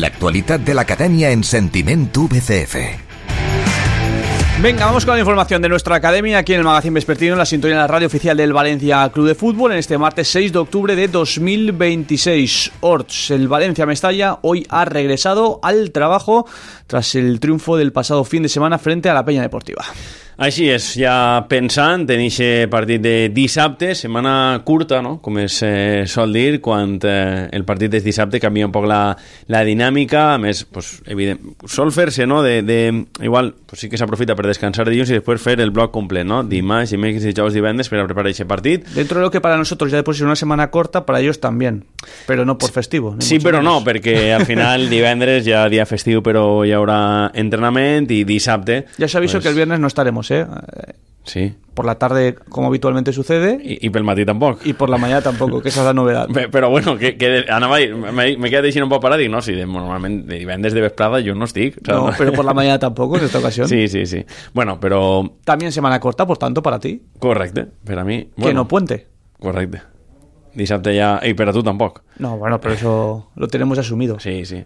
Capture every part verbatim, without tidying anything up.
L'actualitat de l'acadèmia en Sentiment U B C F. Venga, vamos con la información de nuestra academia aquí en el Magazín Vespertino, en la sintonía de la radio oficial del Valencia Club de Fútbol, en este martes seis de octubre de dos mil veintiséis. Orts, el Valencia Mestalla, hoy ha regresado al trabajo tras el triunfo del pasado fin de semana frente a la Peña Deportiva. Així és, ja pensant en aquest partit de dissabte, setmana curta, no? Com es eh, sol dir, quan eh, el partit és dissabte canvia un poc la, la dinàmica, a més, pues, evident, sol fer-se, no? De, de, igual, pues sí que s'aprofita per descansar dilluns i després fer el bloc complet, no? Dimarts, dimecres, dijous, divendres per a preparar aquest partit. Dentro de lo que para nosotros ya de por sí es una semana corta, para ellos también, pero no por festivo. Sí, però menos. No, perquè al final divendres ja dia festiu, però hi haurà entrenament i dissabte... Ya se aviso pues... que el viernes no estaremos, ¿eh? Sí. Por la tarde, como habitualmente sucede. Y, y por el matí tampoco. Y por la mañana tampoco, que esa es la novedad. Pero bueno, que, que anava, me, me queda diciendo un poco parado y no, si de, normalmente de divendres de vesprada yo no estic. O sea, no, no, pero por la mañana tampoco en esta ocasión. Sí, sí, sí. Bueno, pero... También semana corta, por tanto, para ti. Correcte, para mí. Bueno, que no puente. Correcte. Dissabte ya... Y pero tú tampoco. No, bueno, pero eso lo tenemos asumido. Sí, sí.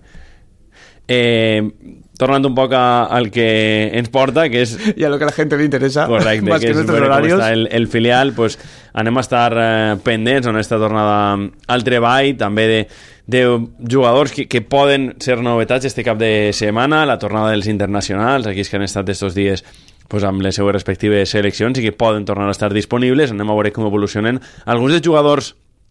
Eh, tornando un poc a, al que ens porta, que és... I a lo que a la gent li interessa. Correcte, más que, que és veure horarios. com està el, el filial, pues, anem a estar eh, pendents en aquesta tornada al treball, també de, de jugadors que, que poden ser novetats este cap de setmana, la tornada dels internacionals, aquí és que han estat estos dies pues, amb les seues respectives seleccions i que poden tornar a estar disponibles. Anem a veure com evolucionen alguns dels jugadors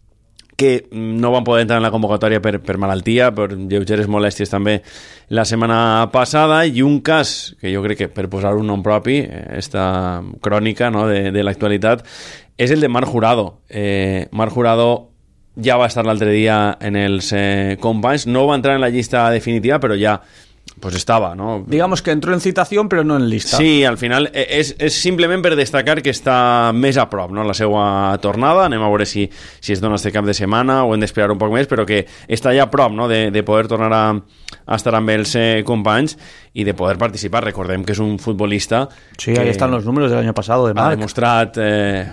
que no van poder entrar en la convocatòria per, per malaltia, per lleugeres molèsties també la setmana passada, i un cas que jo crec que per posar un nom propi, esta crònica, no, de, de l'actualitat, és el de Marc Jurado. Eh, Marc Jurado ja va estar l'altre dia en els eh, companys, no va entrar en la llista definitiva, però ja pues estava, ¿no? Digamos que entró en citación, però no en lista. Sí, al final és, és simplement per destacar que està més a prop, no?, la seva tornada. Anem a veure si, si es dona este cap de setmana o hem d'esperar un poc més, però que està ja a prop, no?, de, de poder tornar a, a estar amb els eh, companys i de poder participar. Recordem que és un futbolista... Sí, que ahí están los números del año pasado de Marc. Ha demostrat... Eh,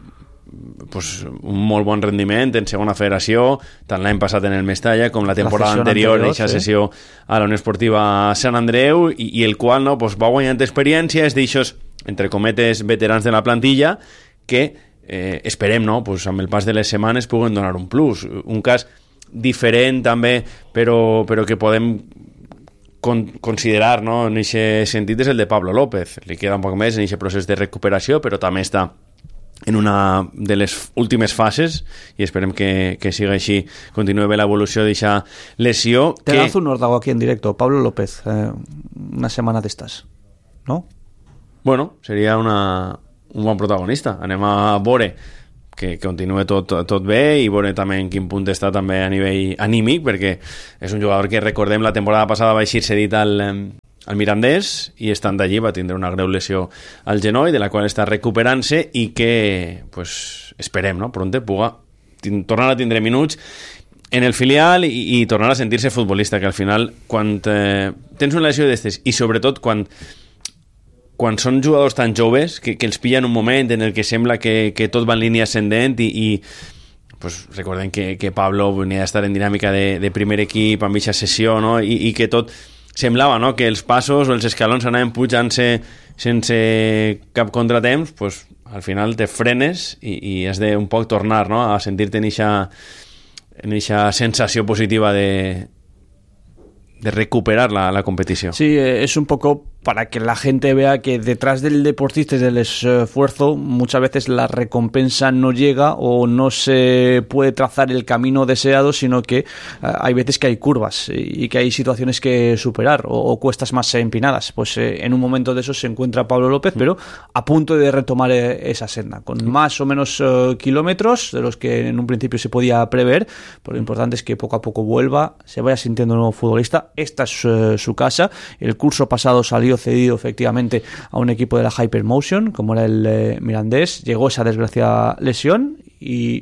pues, un molt bon rendiment en segona federació, tant l'any passat en el Mestalla com la temporada la anterior, anterior en aquesta sí. sessió a la Unió Esportiva Sant Andreu, i, i el qual, no, pues, va guanyant experiència, és d'aixòs, entre cometes, veterans de la plantilla, que eh, esperem, no, pues, amb el pas de les setmanes puguen donar un plus. Un cas diferent també, però, però que podem con, considerar, no, en aquest sentit, és el de Pablo López. Li queda un poc més en aquest procés de recuperació, però també està en una de les últimes fases i esperem que, que siga així, continuï bé l'evolució d'aquesta lesió. Te que... lanzo un órdago aquí en directo, Pablo López, eh, una semana de estas, ¿no? Bueno, seria una, un bon protagonista. Anem a veure que continuï tot, tot, tot bé i veure també en quin punt està també a nivell anímic, perquè és un jugador que, recordem, la temporada passada va eixir cedit al... al Mirandés, i estant d'allí va tindre una greu lesió al genoll, de la qual està recuperant-se i que, pues, esperem, no?, pronte puga tornar a tindre minuts en el filial i, i tornar a sentir-se futbolista, que al final, quan eh, tens una lesió d'estes, i sobretot quan quan són jugadors tan joves, que, que els pillen un moment en el que sembla que, que tot va en línia ascendent i, i pues, recordem que, que Pablo venia d'estar en dinàmica de, de primer equip amb aquesta sessió, no?, i, i que tot semblava, no?, que els passos o els escalons anaven pujant-se sense cap contratemps, pues, al final te frenes i, i has de un poc tornar, no?, a sentir-te en aquesta sensació positiva de, de recuperar la, la competició. Sí, es un poco para que la gente vea que detrás del deportista y del esfuerzo muchas veces la recompensa no llega o no se puede trazar el camino deseado, sino que uh, hay veces que hay curvas y que hay situaciones que superar o, o cuestas más empinadas. Pues eh, en un momento de eso se encuentra Pablo López, mm. pero a punto de retomar eh, esa senda, con mm. más o menos uh, kilómetros de los que en un principio se podía prever, pero lo importante es que poco a poco vuelva, se vaya sintiendo un nuevo futbolista. Esta es uh, su casa. El curso pasado salió cedido efectivamente a un equipo de la Hypermotion, como era el eh, Mirandés. Llegó esa desgraciada lesión y,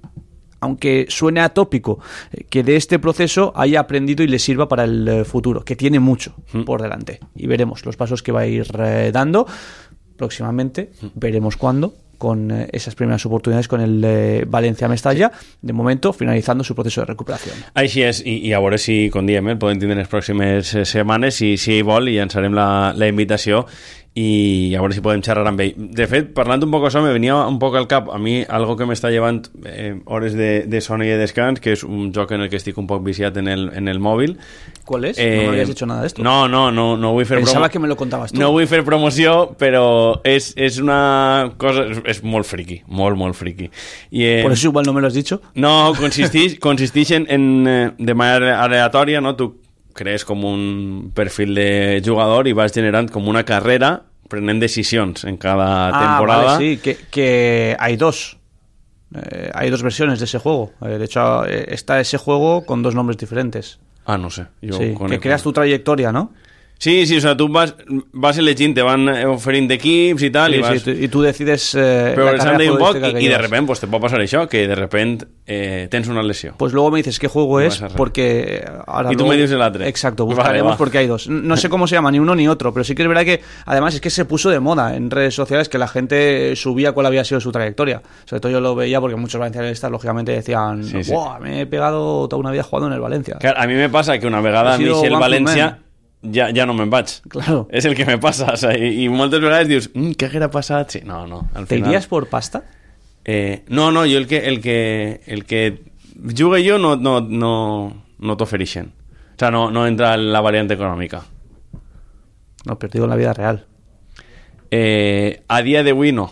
aunque suene atópico, eh, que de este proceso haya aprendido y le sirva para el eh, futuro, que tiene mucho mm. por delante. Y veremos los pasos que va a ir eh, dando próximamente. Mm. Veremos cuándo, con eh, esas primeras oportunidades con el eh, Valencia Mestalla, sí. De momento finalizando su proceso de recuperación. Així és, i, i a veure si, com diem, eh, podem tindre les pròximes setmanes, si, si ell vol, i llançarem la, la invitació i a veure si podem xerrar amb ell. De fet, parlant un poc d'això, me venia un poc al cap a mi algo que m'està llevant eh, hores de, de son i de descans, que és un joc en el que estic un poc viciat en el, en el mòbil. ¿Cuál es? Eh, no me habías dicho nada de esto. No, no, no, no vull fer Pensaba que me lo contabas tú. No vull fer promoció, però és, és una cosa... És molt friki, molt, molt friki. I, eh, Por eso igual no me lo has dicho. No, consisteix, consisteix en, en, de manera aleatòria, no? Tu crees com un perfil de jugador i vas generant com una carrera prenent decisions en cada ah, temporada. Vale, sí, que, que hay dos. Eh, hay dos versiones de ese juego. Eh, de hecho, eh, está ese juego con dos nombres diferentes. Ah, no sé. Jo sí, que creas tu trayectoria, ¿no? Sí, sí, o sea, tú vas, vas elegint, te van oferint equips i tal, sí, i vas... Sí, y tú decides eh, Però la carrera un poc, que i, i de repente pues, te pot passar això, que de repente eh, tens una lesió. Pues luego me dices qué juego es, porque... Ahora y tú luego... me dices el otro. Exacto, buscaremos vale, porque hay dos. No sé cómo se llama, ni uno ni otro, pero sí que es verdad que, además, es que se puso de moda en redes sociales que la gente subía cuál había sido su trayectoria. Sobre todo yo lo veía porque muchos valencianistas, lógicamente, decían, sí, sí. Wow, me he pegado toda una vida jugando en el Valencia. Claro, a mí me pasa que una vegada a Michel Valencia... Ja, ja no me'n vaig. Claro. És el que me passa. O sea, i, i moltes vegades dius, mm, què haguera passat? Sí, no, no. Al ¿Te final... irías por pasta? Eh, no, no, jo el que, el que, el que jugue jo no, no, no, no t'ofereixen. O sea, no, no entra en la variante econòmica. No, pero digo en la vida real. Eh, a dia d'avui no.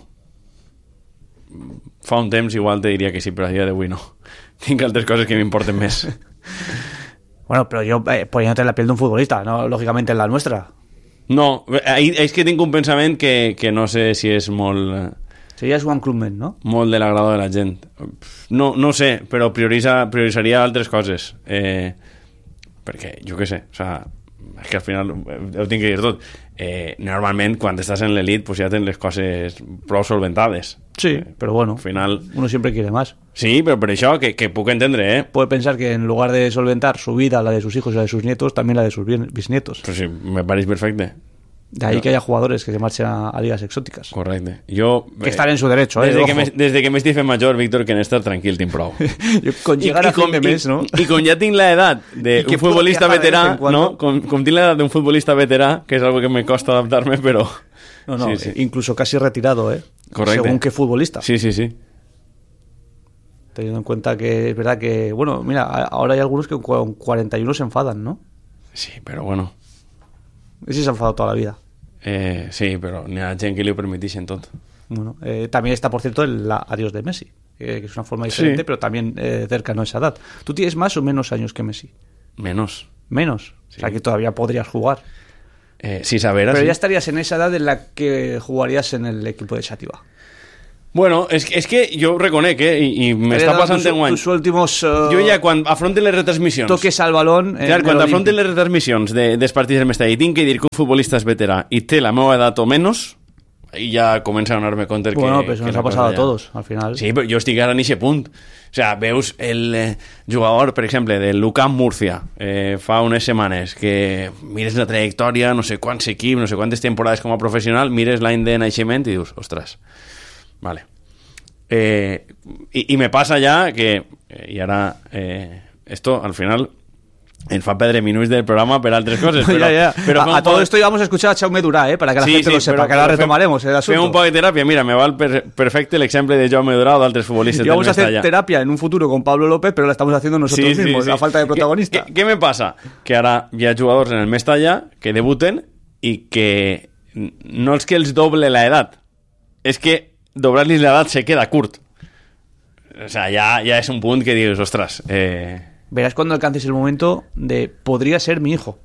Fa un temps igual te diria que sí, però a dia d'avui no. Tinc altres coses que m'importen més. Bueno, pero yo eh, poniéndote en la piel de un futbolista, no lógicamente en la nuestra. No, és que tinc un pensament que, que no sé si és molt... Serías One Clubman, ¿no? Molt de l'agrado de la gent. No, no sé, però prioritza, prioritzaria altres coses. Eh, perquè, jo què sé, o sea, és que al final ho tinc que dir tot. Eh, normalment, quan estàs en l'elit, pues ja tens les coses prou solventades. Sí, eh, pero bueno, al final... uno siempre quiere más. Sí, pero por eso que, que puc entendre, ¿eh? Puede pensar que en lugar de solventar su vida, la de sus hijos y la de sus nietos, también la de sus bisnietos. Pues sí, me parece perfecto. De ahí no. que haya jugadores que se marchen a, a ligas exóticas. Correcto. Yo, que están en su derecho, ¿eh? Desde que, me, desde que me estic fent major, Víctor, que en estar tranquil tinc prou. Con llegar I, a fin de mes, ¿no? I, i com ja tinc l'edat d'un futbolista veterà, ¿no? Com, com tinc l'edat d'un futbolista veterà, que és algo que me costa adaptarme, pero... No, no, sí, sí. Incluso casi retirado, ¿eh? Correcto. Según qué futbolista. Sí, sí, sí. Teniendo en cuenta que es verdad que, bueno, mira, ahora hay algunos que con cuarenta y uno se enfadan, ¿no? Sí, pero bueno. Ese se ha enfadado toda la vida. Eh, sí, però n'hi ha gent que li ho permeteixen tot. Bueno, eh, también está, por cierto, el adiós de Messi, eh, que es una forma diferente, sí. Pero también eh, cercano a esa edad. ¿Tú tienes más o menos años que Messi? Menos. ¿Menos? Sí. O sea, que todavía podrías jugar. Eh, sí, saber Pero así. ya estarías en esa edad en la que jugarías en el equipo de Xàtiva. Bueno, és, és que jo ho reconec, eh, i, i m'està passant tus, enguany. Tus últimos... Uh, jo ja, quan afronten les retransmissions... Toques al balón... Clar, quan afronten les retransmissions de, dels partits del Mestalla i tinc que dir que un futbolista és veterà i té la meva edat o menys, i ja comença a donar-me compte que... Bueno, però eso nos ha pasado a ja... todos, al final. Sí, però jo estic ara en aquest punt. O sea, veus el eh, jugador, per exemple, del l'U C A M Murcia, eh, fa unes setmanes, que mires la trajectòria, no sé quants equips, no sé quantes temporades com a professional, mires l'any de naixement i dius, ostres, vale. Eh, y, y me pasa ya que, eh, y ahora, eh, esto al final... en fa perdre minuts del programa per altres coses. Però, ja, ja. Però a, a todo esto íbamos a escuchar a Jaume Durà, eh, para que la sí, gente sí, lo sepa, però, que ahora retomaremos el asunto. Fem un poc de teràpia. Mira, me val per, perfecte l'exemple de Jaume Durà o d'altres futbolistes. Y vamos a hacer terapia en un futuro con Pablo López, pero la estamos haciendo nosotros sí, mismos, sí, sí. La falta de protagonista. ¿Qué, qué, ¿Qué me pasa? Que ara hi ha jugadors en el Mestalla que debuten i que no és que els doble la edat, és que doblar-los l'edat se queda curt. O sea, ya, ya es un punt que dius, ostras... Eh... Verás cuando alcances el momento de podría ser mi hijo.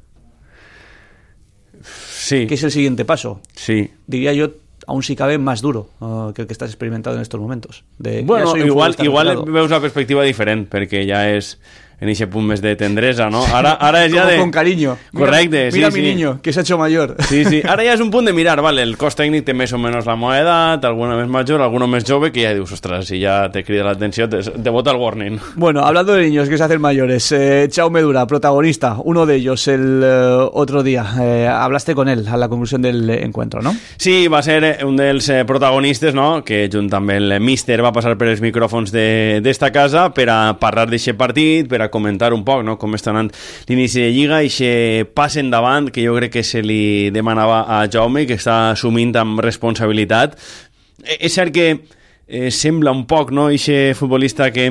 Sí. Que es el siguiente paso. Sí. Diría yo, aún si cabe, más duro uh, que el que estás experimentando en estos momentos. De, bueno, igual, igual veus la perspectiva diferent, perquè ja és... en ese punt més de tendresa, no? Ara, ara és ja de... Con cariño. Correcte, mira, mira sí, mi sí. niño, que se ha hecho mayor. Sí, sí. Ara ja és un punt de mirar, vale, el cos tècnic té més o menys la meva edat, alguna més major, alguna més jove, que ja dius, ostres, si ja te crida l'atenció, te, te bota el warning. Bueno, hablando de niños que se hacen mayores, eh, Jaume Dura, protagonista, uno de ellos el eh, otro día, eh, hablaste con él a la conclusión del encuentro, ¿no? Sí, va ser un dels eh, protagonistes, no?, que junt amb el míster va passar per els micròfons d'esta casa per a parlar d'aquest partit, per a comentar un poc, no?, com està anant l'inici de Lliga, i aquest pas endavant que jo crec que se li demanava a Jaume, que està assumint amb responsabilitat. És cert que eh, sembla un poc, no?, aquest futbolista que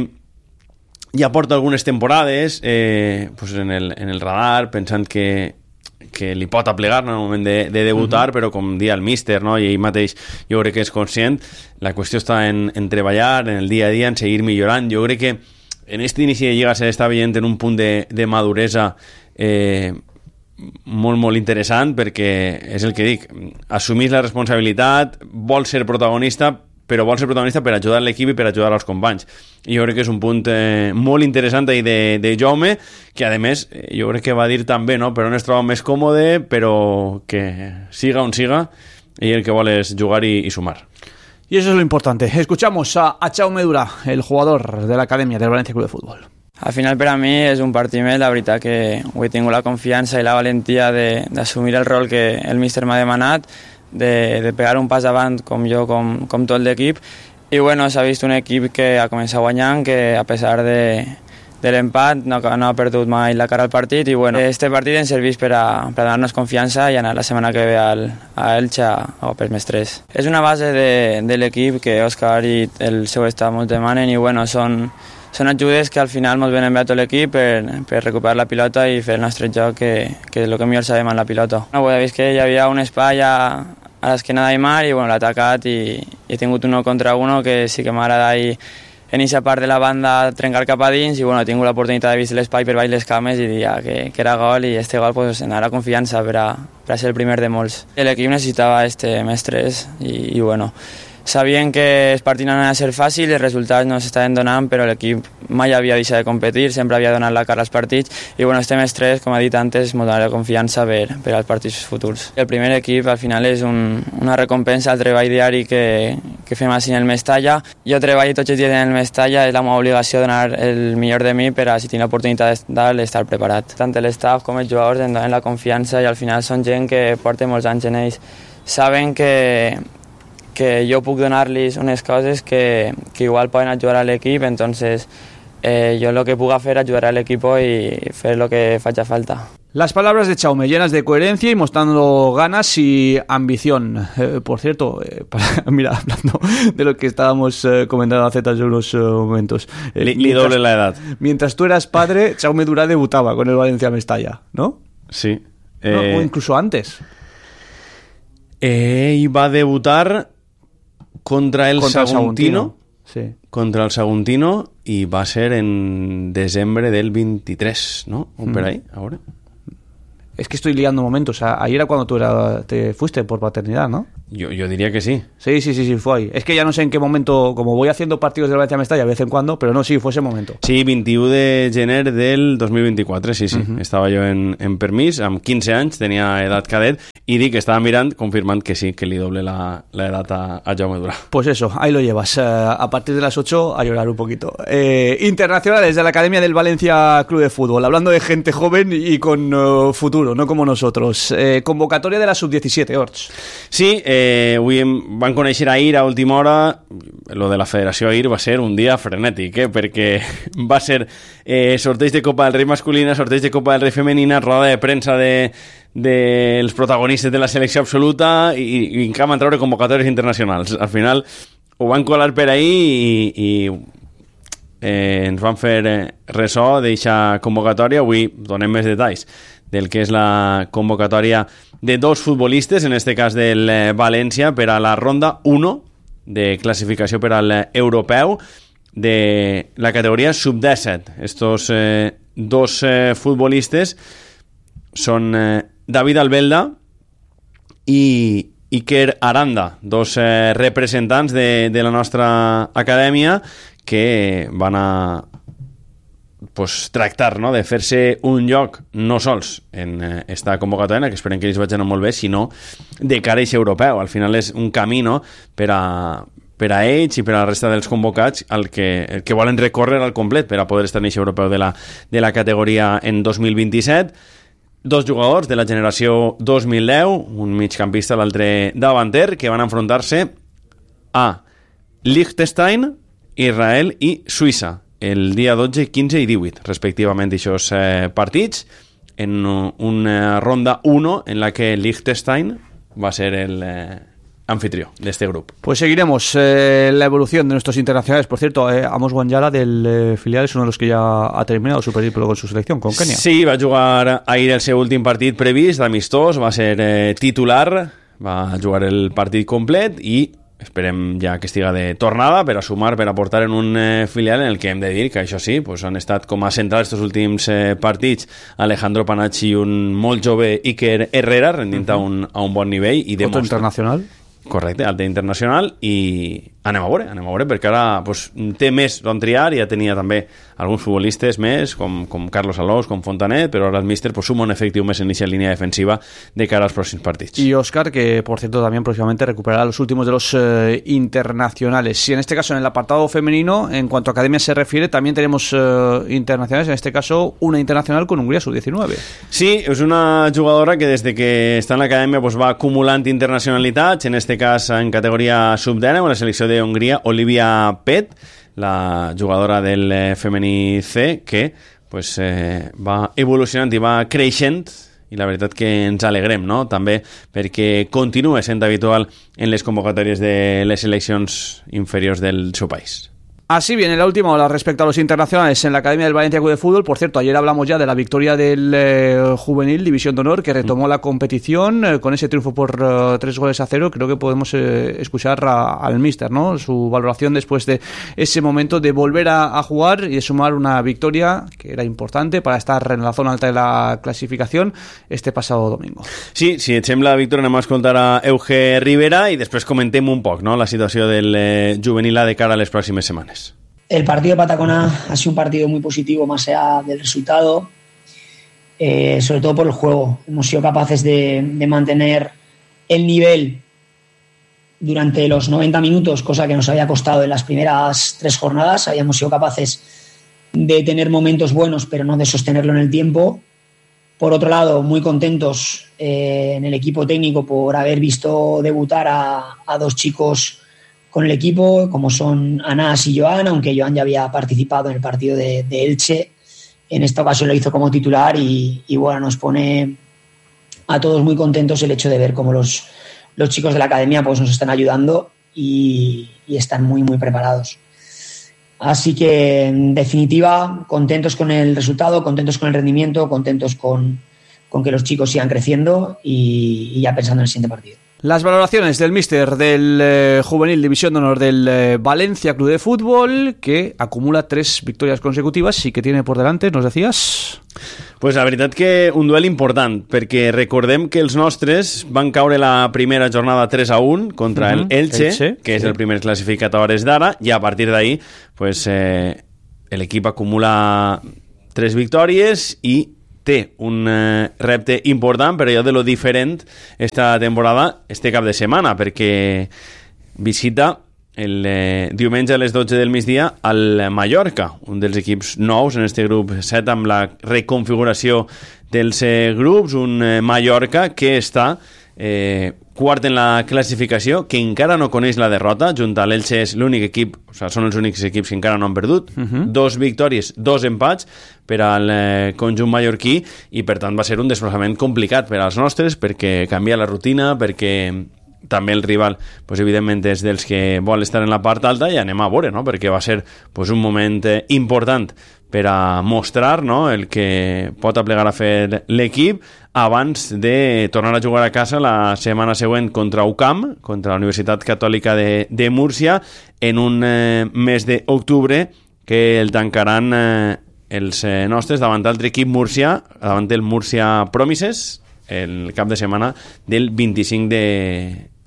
ja porta algunes temporades eh, pues en, el, en el radar, pensant que que li pot aplegar en el moment de, de debutar, uh-huh. però com dia el míster, no? I ell mateix jo crec que és conscient, la qüestió està en, en treballar, en el dia a dia, en seguir millorant. Jo crec que en aquest inici de Lliga s'està veient en un punt de, de maduresa eh, molt, molt interessant, perquè és el que dic, assumís la responsabilitat, vol ser protagonista, però vol ser protagonista per ajudar l'equip i per ajudar els companys. I jo crec que és un punt eh, molt interessant ahí de, de Jaume, que a més jo crec que va dir també, no?, per on es troba més còmode, però que siga on siga, i el que vol és jugar i, i sumar. Y eso es lo importante. Escuchamos a, a Jaume Dura, el jugador de la academia del Valencia Club de Fútbol. Al final per a mi és un partit més, la veritat que he tingut la confiança i la valentia d'assumir el rol que el míster m'ha demanat, de, de pegar un pas avant com jo, com, com tot l'equip, i bueno, s'ha vist un equip que ha començat guanyant, que a pesar de, de l'empat no, no ha perdut mai la cara al partit, i bueno, este partit ens serveix per a, per a donar-nos confiança i anar la setmana que ve al, a Elche o per més tres. És una base de, de l'equip que Òscar i el seu estat ens demanen, i bueno, són són ajudes que al final ens venen bé a tot l'equip per, per recuperar la pilota i fer el nostre joc, que, que és el que millor sabem en la pilota. No, he vist que hi havia un espai a, a l'esquena d'Aimar i bueno, l'ha atacat, i, i he tingut uno contra uno que sí que m'agrada ahí en aquesta part de la banda trencar cap a dins, i bueno, he tingut l'oportunitat de vist l'espai per baix les cames i dir ja, que, que era gol, i este gol pues, em donarà confiança per a, per a ser el primer de molts. L'equip necessitava este mestres i, i bueno, sabien que els partits no anaven a ser fàcils, els resultats no s'estaven donant, però l'equip mai havia deixat de competir, sempre havia donat la cara als partits, i bueno, este mes tres, com he dit antes, ens donarà confiança per, per als partits futurs. El primer equip al final és un, una recompensa al treball diari que, que fem així en el Mestalla. Jo treballo tots els dies en el Mestalla, és la meva obligació donar el millor de mi per a, si tinc l'oportunitat d'estar, estar preparat. Tant l'estaf com els jugadors em donen la confiança, i al final són gent que porta molts anys en ells. Saben que que jo puc donar-los unes coses que, que igual poden ajudar a l'equip, entonces eh, yo lo que puga hacer ayudaré al equipo y hacer lo que faci falta. Las palabras de Jaume llenas de coherencia y mostrando ganas y ambición. Eh, por cierto, eh, para, mira, hablando de lo que estábamos eh, comentando hace tan unos eh, momentos. Eh, li, li doble la edad. Mientras tú eras padre, Jaume Dura debutaba con el Valencia Mestalla, ¿no? Sí. Eh, no, o incluso antes. Eh, i va debutar contra el contra Saguntino, el sí. contra el Saguntino, i va ser en desembre del veintitrés, ¿no? O mm. per ahí, ahora. Es que estoy liando momentos. O sea, ahí era cuando tú era, te fuiste por paternidad, ¿no? Yo, yo diría que sí. Sí, sí, sí, sí, fue ahí. Es que ya no sé en qué momento, como voy haciendo partidos del Valencia Mestalla de vez en cuando, pero no, sí, fue ese momento. Sí, vint-i-u de gener del dos mil vint-i-quatre, sí, sí. Uh-huh. Estava jo en, en permís, amb quinze anys, tenia edat cadet, i dic que estava mirant, confirmant que sí, que li doble la, la edat a, a Jaume Dura. Pues eso, ahí lo llevas. Uh, a partir de las ocho, a llorar un poquito. Eh, internacionales de la Academia del Valencia Club de Fútbol, hablando de gente joven y con uh, futuro, no como nosotros. Eh, convocatoria de la sub diecisiete, Orts. Sí, eh, avui em van conèixer ahir a última hora. Lo de la federació ahir va ser un dia frenètic, eh? Perquè va ser eh, sorteig de Copa del Rei masculina, sorteig de Copa del Rei femenina, roda de premsa de dels de protagonistes de la selecció absoluta, i, i encara van treure convocatòries internacionals. Al final ho van colar per ahir i, i eh, ens van fer eh, ressò d'eixa convocatòria. Avui donem més detalls del que és la convocatòria de dos futbolistes, en este cas del eh, València, per a la ronda u de classificació per al europeu de la categoria sub disset. Estos eh, dos eh, futbolistes són eh, David Albelda i Iker Aranda, dos eh, representants de, de la nostra acadèmia que van a pues, tractar, no?, de fer-se un lloc no sols en eh, esta convocatòria, que esperem que ells vagin molt bé, sinó de cara a eix europeu. Al final és un camí, no?, per a, per a ells i per a la resta dels convocats el que, el que volen recórrer al complet per a poder estar en eix europeu de la, de la categoria en dos mil vint-i-set. Dos jugadors de la generació dos mil deu, un migcampista, l'altre davanter, que van enfrontar-se a Liechtenstein, Israel i Suïssa el dia dotze, quinze i divuit, respectivament, d'aixòs eh, partits, en una ronda uno en la que Liechtenstein va ser el eh, anfitrió de este grupo. Pues seguiremos eh, la evolución de nuestros internacionales. Por cierto, eh, Amos Wanjala del eh, filial es uno de los que ya ha terminado su periplo con su selección, con Kenia. Sí, va jugar ahir el seu últim partit previst d'amistós, va ser eh, titular, va jugar el partit complet i esperem ja que estiga de tornada per a sumar, per a portar en un eh, filial en el que hem de dir que això sí, pues han estat com a centrals estos últims eh, partits Alejandro Panacci i un molt jove Iker Herrera rendint uh -huh. a, un, a un bon nivell i demostra. Internacional. Correcte, alta internacional, i anem a veure, anem a veure, perquè ara pues, té més d'on triar, ja tenia també alguns futbolistes més, com, com Carlos Alós, com Fontanet, però ara el míster pues, suma un efectiu més en inicia línea defensiva de cara als pròxims partits. Y Óscar, que por cierto también próximamente recuperará los últimos de los eh, internacionales. Y en este caso, en el apartado femenino, en cuanto a academia se refiere, también tenemos eh, internacionales, en este caso una internacional con Hungría sub diecinueve. Sí, és una jugadora que des de que està en l'acadèmia pues, va acumulant internacionalitats, en este cas en categoria sub deu, en la selecció de Hongria, Olivia Pet, la jugadora del eh, femení C, que pues, eh, va evolucionant i va creixent, i la veritat que ens alegrem, no?, també perquè continua sent habitual en les convocatòries de les seleccions inferiors del seu país. Así viene la última hora respecto a los internacionales en la Academia del Valencia Club de Fútbol. Por cierto, ayer hablamos ya de la victoria del eh, Juvenil División de Honor, que retomó la competición eh, con ese triunfo por eh, tres goles a cero. Creo que podemos eh, escuchar a, al míster, ¿no?, su valoración después de ese momento de volver a, a jugar y de sumar una victoria que era importante para estar en la zona alta de la clasificación este pasado domingo. Sí, si et sembla, Víctor, anem a escoltar a Euge Rivera i després comentem un poc, no?, la situació del eh, Juvenil de cara a les pròximes setmanes. El partido de Patacona ha sido un partido muy positivo, más allá del resultado, eh, sobre todo por el juego. Hemos sido capaces de, de mantener el nivel durante los noventa minutos, cosa que nos había costado en las primeras tres jornadas. Habíamos sido capaces de tener momentos buenos, pero no de sostenerlo en el tiempo. Por otro lado, muy contentos eh, en el equipo técnico por haber visto debutar a, a dos chicos con el equipo, como son Anas y Joan, aunque Joan ya había participado en el partido de, de Elche. En esta ocasión lo hizo como titular y, y bueno, nos pone a todos muy contentos el hecho de ver cómo los, los chicos de la academia pues, nos están ayudando y, y están muy, muy preparados. Así que, en definitiva, contentos con el resultado, contentos con el rendimiento, contentos con, con que los chicos sigan creciendo y, y ya pensando en el siguiente partido. Las valoraciones del míster del eh, Juvenil División de Honor del eh, Valencia Club de Fútbol, que acumula tres victorias consecutivas y que tiene por delante, nos decías... Pues la veritat que un duel important, perquè recordem que els nostres van caure la primera jornada tres a un contra uh-huh. el Elche, Elche, que és sí. el primer classificat a hores d'ara, i a partir d'ahí pues, eh, l'equip acumula tres victòries i té un eh, repte important, però allò de lo diferent esta temporada, este cap de setmana, perquè visita el eh, diumenge a les dotze del migdia al Mallorca, un dels equips nous en este grup set amb la reconfiguració dels eh, grups, un eh, Mallorca que està eh, quart en la classificació, que encara no coneix la derrota, junt a l'Elche és l'únic equip, o sigui, són els únics equips que encara no han perdut, uh-huh. dos victòries, dos empats per al eh, conjunt mallorquí, i per tant va ser un desplaçament complicat per als nostres, perquè canvia la rutina, perquè també el rival, pues, evidentment, és dels que vol estar en la part alta, i anem a veure, no?, perquè va ser pues, un moment eh, important per a mostrar, no?, el que pot aplegar a fer l'equip abans de tornar a jugar a casa la setmana següent contra U C A M, contra la Universitat Catòlica de, de Múrcia, en un eh, mes d'octubre que el tancaran eh, els eh, nostres davant l'altre equip Múrcia, davant el Múrcia Promises, el cap de setmana del vint-i-cinc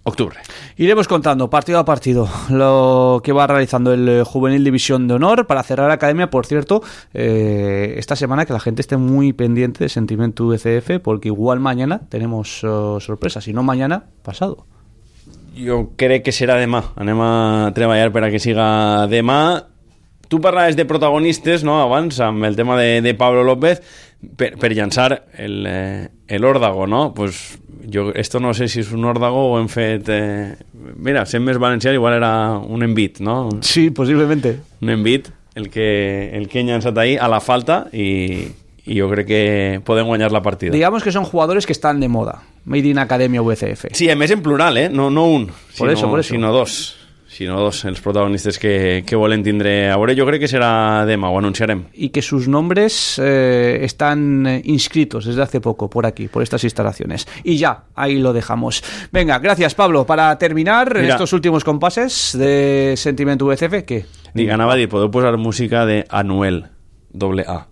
octubre. Iremos contando partido a partido lo que va realizando el Juvenil División de Honor. Para cerrar academia, por cierto, eh, esta semana que la gente esté muy pendiente de Sentiment V C F, porque igual mañana tenemos uh, sorpresas, si no mañana, pasado. Jo crec que serà demà. Anem a treballar per a que siga demà. Tu parlaves de protagonistes, no?, abans, amb el tema de, de Pablo López, per, per llançar el, eh, el òrdago, no? Pues jo, esto no sé si és un òrdago o hem fet... Eh... Mira, sent més valencià, igual era un envit, no? Sí, posiblemente. Un envit, el que, el que he llançat ahí a la falta i, i jo crec que podem guanyar la partida. Digamos que son jugadores que están de moda. Made in Academia V C F. Sí, a més en plural, eh? No, no un, por sinó, eso, por eso. sinó dos. Sinó dos, els protagonistes que, que volen tindre a veure. Jo crec que serà demà, ho anunciarem. Y que sus nombres eh, están inscritos desde hace poco por aquí, por estas instalaciones. Y ya, ahí lo dejamos. Venga, gracias, Pablo. Para terminar, en Mira, estos últimos compases de Sentiment V C F, ¿qué? Dic, anava a dir, podeu posar música de Anuel, doble A.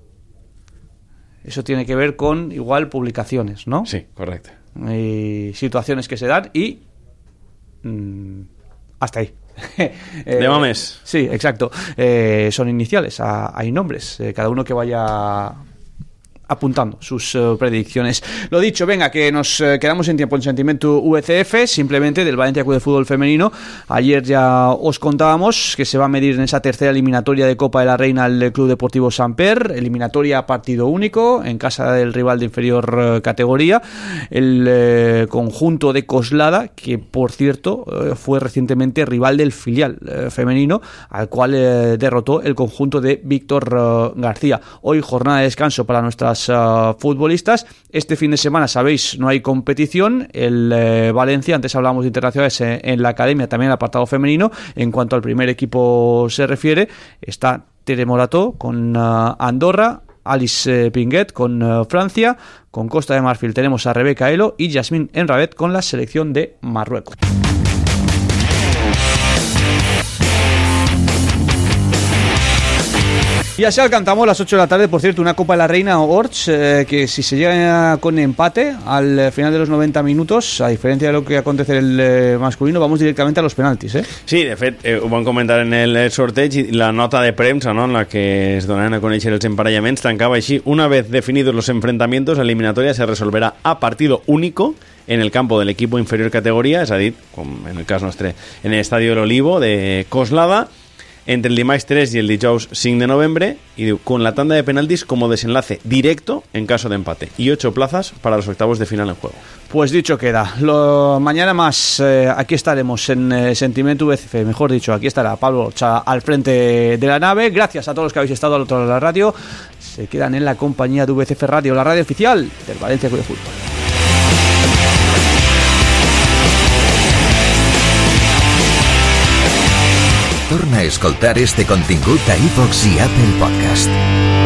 Eso tiene que ver con, igual, publicaciones, ¿no? Sí, correcte. Y situaciones que se dan y... Mmm, hasta ahí. eh, Demà més. Sí, exacto. Eh, son iniciales, a, hay nombres. Eh, cada uno que vaya apuntando sus uh, predicciones. Lo dicho, venga, que nos uh, quedamos en tiempo en Sentimiento V C F, simplemente del Valencia Club de Fútbol Femenino. Ayer ya os contábamos que se va a medir en esa tercera eliminatoria de Copa de la Reina el Club Deportivo Samper, eliminatoria partido único, en casa del rival de inferior uh, categoría, el uh, conjunto de Coslada, que por cierto uh, fue recientemente rival del filial uh, femenino, al cual uh, derrotó el conjunto de Víctor uh, García. Hoy jornada de descanso para nuestras Uh, futbolistas. Este fin de semana, sabéis, no hay competición. El eh, Valencia, antes hablábamos de internacionales en, en la academia, también el apartado femenino. En cuanto al primer equipo se refiere, está Tere Morató con uh, Andorra, Alice eh, Pinguet con uh, Francia, con Costa de Marfil tenemos a Rebeca Elo y Yasmín Enrabet con la selección de Marruecos. Y así alcanzamos las ocho de la tarde, por cierto, una Copa de la Reina Orts, eh, que si se llega con empate al final de los noventa minutos, a diferencia de lo que acontece en el eh, masculino, vamos directamente a los penaltis, ¿eh? Sí, de fet, eh, ho vam comentar en el sorteig i la nota de premsa, ¿no?, en la que es donaran a conèixer els emparellaments, tancava així: una vez definidos los enfrentamientos, la eliminatoria se resolverá a partido único en el campo del equipo inferior categoría, és a dir, com en el cas nostre, en el Estadio del Olivo de Coslada, entre el dimarts tres y el dijous cinco de noviembre, y diu, con la tanda de penaltis como desenlace directo en caso de empate, y ocho plazas para los octavos de final en juego. Pues dicho queda. Lo, mañana más, eh, aquí estaremos en eh, Sentimiento V C F, mejor dicho, aquí estará Pablo Orcha al frente de la nave. Gracias a todos los que habéis estado al otro lado de la radio. Se quedan en la compañía de V C F Radio, la radio oficial del Valencia Club de Fútbol. Torna a escoltar este contingut a iVox i Apple Podcast.